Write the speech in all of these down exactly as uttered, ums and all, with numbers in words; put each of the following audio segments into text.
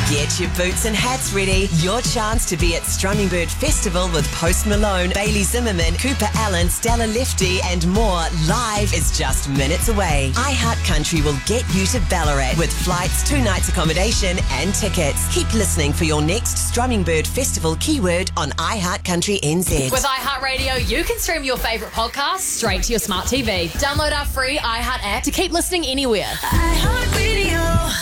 Get your boots and hats ready. Your chance to be at Strumming Bird Festival with Post Malone, Bailey Zimmerman, Cooper Allen, Stella Lefty and more live is just minutes away. iHeart Country will get you to Ballarat with flights, two nights accommodation and tickets. Keep listening for your next Strumming Bird Festival keyword on iHeart Country N Z. With iHeartRadio, you can stream your favourite podcasts straight to your smart T V. Download our free iHeart app to keep listening anywhere. iHeartRadio.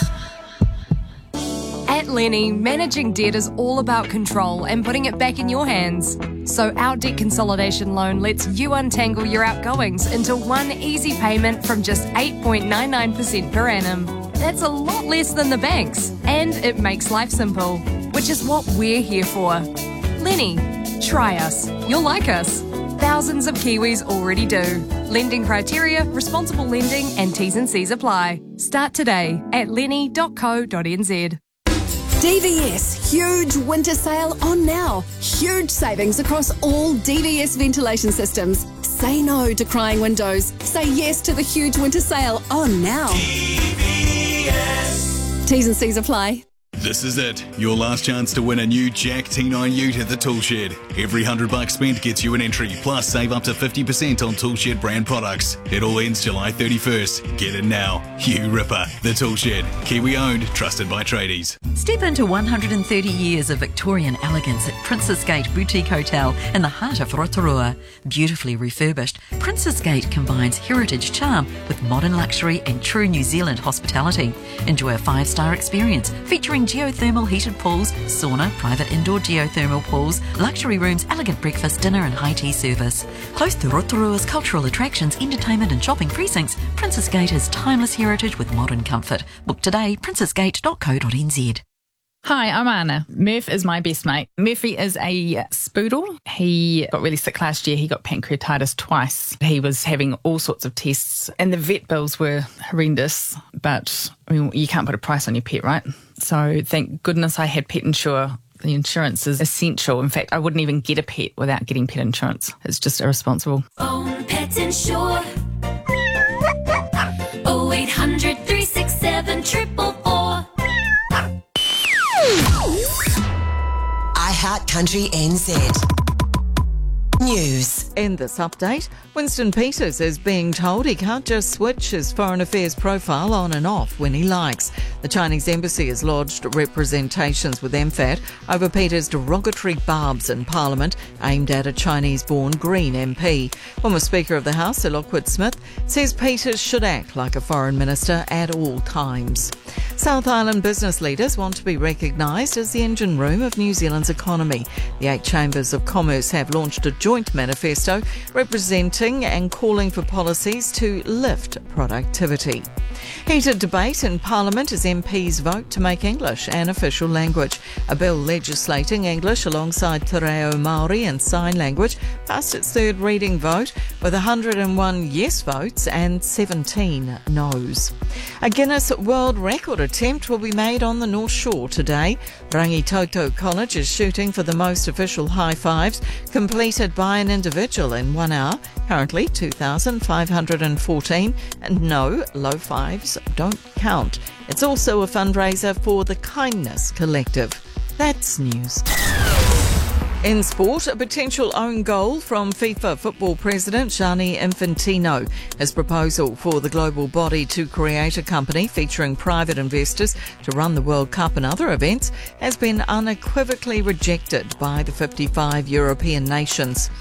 At Lenny, managing debt is all about control and putting it back in your hands. So our debt consolidation loan lets you untangle your outgoings into one easy payment from just eight point nine nine percent per annum. That's a lot less than the banks, and it makes life simple, which is what we're here for. Lenny, try us. You'll like us. Thousands of Kiwis already do. Lending criteria, responsible lending and T's and C's apply. Start today at lenny dot co dot n z. D V S, huge winter sale on now. Huge savings across all D V S ventilation systems. Say no to crying windows. Say yes to the huge winter sale on now. D V S. T's and C's apply. This is it. Your last chance to win a new Jack T nine Ute at the Toolshed. Every hundred bucks spent gets you an entry, plus save up to fifty percent on Toolshed brand products. It all ends July thirty-first. Get it now. You ripper. The Toolshed. Kiwi owned, trusted by tradies. Step into one hundred thirty years of Victorian elegance at Princess Gate Boutique Hotel in the heart of Rotorua. Beautifully refurbished, Princess Gate combines heritage charm with modern luxury and true New Zealand hospitality. Enjoy a five-star experience featuring geothermal heated pools, sauna, private indoor geothermal pools, luxury rooms, elegant breakfast, dinner and high tea service. Close to Rotorua's cultural attractions, entertainment and shopping precincts, Princess Gate has timeless heritage with modern comfort. Book today, princess gate dot co dot n z. Hi, I'm Anna. Murph is my best mate. Murphy is a spoodle. He got really sick last year. He got pancreatitis twice. He was having all sorts of tests and the vet bills were horrendous. But, I mean, you can't put a price on your pet, right? So thank goodness I had Pet Insure. The insurance is essential. In fact, I wouldn't even get a pet without getting pet insurance. It's just irresponsible. Own Pet Insure. oh eight hundred, three six seven, four four four. iHeart Country N Z. News. In this update, Winston Peters is being told he can't just switch his foreign affairs profile on and off when he likes. The Chinese embassy has lodged representations with M F A T over Peters' derogatory barbs in Parliament aimed at a Chinese-born Green M P. Former Speaker of the House, Sir Lockwood Smith, says Peters should act like a foreign minister at all times. South Island business leaders want to be recognised as the engine room of New Zealand's economy. The eight chambers of commerce have launched a joint manifesto representing and calling for policies to lift productivity. Heated debate in Parliament as M Ps vote to make English an official language. A bill legislating English alongside Te Reo Māori and Sign Language passed its third reading vote with one hundred and one yes votes and seventeen no's. A Guinness World Record attempt will be made on the North Shore today. Rangitoto College is shooting for the most official high fives completed by an individual in one hour, currently two thousand five hundred fourteen, and no, low fives don't count. It's also a fundraiser for the Kindness Collective. That's news. In sport, a potential own goal from FIFA football president Gianni Infantino. His proposal for the global body to create a company featuring private investors to run the World Cup and other events has been unequivocally rejected by the fifty-five European nations.